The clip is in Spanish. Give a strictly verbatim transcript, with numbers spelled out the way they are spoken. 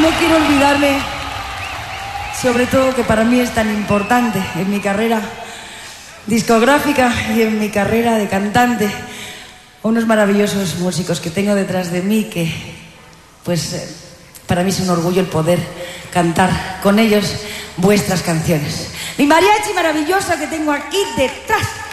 no quiero olvidarme, sobre todo que para mí es tan importante en mi carrera discográfica y en mi carrera de cantante, unos maravillosos músicos que tengo detrás de mí, que pues eh, para mí es un orgullo el poder cantar con ellos vuestras canciones. Mi mariachi maravillosa que tengo aquí detrás.